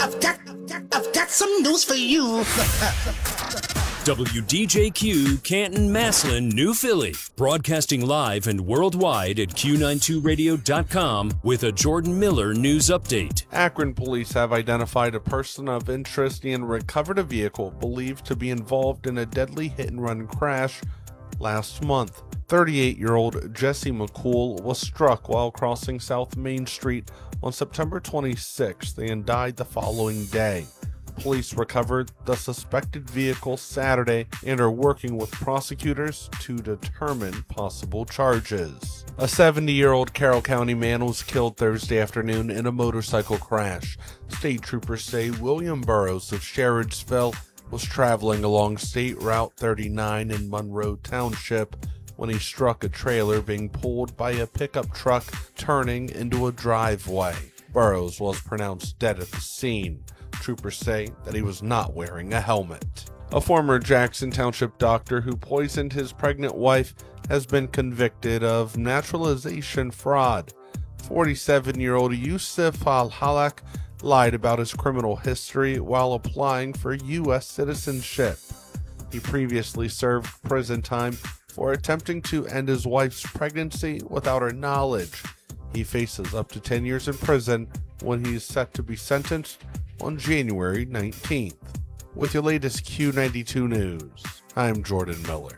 I've got some news for you. WDJQ Canton Maslin, New Philly, broadcasting live and worldwide at Q92radio.com with a Jordan Miller news update. Akron police have identified a person of interest and recovered a vehicle believed to be involved in a deadly hit-and-run crash last month. 38-year-old Jesse McCool was struck while crossing South Main Street on September 26th and died the following day. Police recovered the suspected vehicle Saturday and are working with prosecutors to determine possible charges. A 70-year-old Carroll County man was killed Thursday afternoon in a motorcycle crash. State troopers say William Burrows of Sherrodsville was traveling along State Route 39 in Monroe Township when he struck a trailer being pulled by a pickup truck turning into a driveway. Burrows was pronounced dead at the scene. Troopers say that he was not wearing a helmet. A former Jackson Township doctor who poisoned his pregnant wife has been convicted of naturalization fraud. 47-year-old Yusuf Al-Halak lied about his criminal history while applying for U.S. citizenship. He previously served prison time for attempting to end his wife's pregnancy without her knowledge. He faces up to 10 years in prison when he is set to be sentenced on January 19th. With your latest Q92 news, I'm Jordan Miller.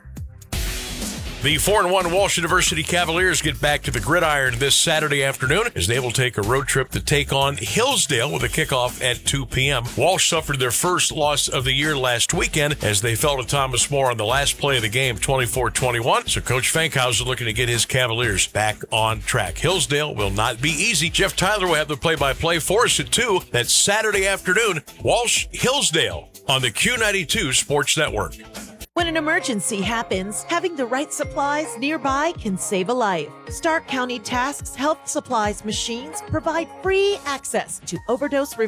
The 4-1 Walsh University Cavaliers get back to the gridiron this Saturday afternoon as they will take a road trip to take on Hillsdale with a kickoff at 2 p.m. Walsh suffered their first loss of the year last weekend as they fell to Thomas More on the last play of the game, 24-21. So Coach Fankhauser looking to get his Cavaliers back on track. Hillsdale will not be easy. Jeff Tyler will have the play-by-play for us at 2. That's Saturday afternoon. Walsh Hillsdale on the Q92 Sports Network. When an emergency happens, having the right supplies nearby can save a life. Stark County Tasks Health Supplies machines provide free access to overdose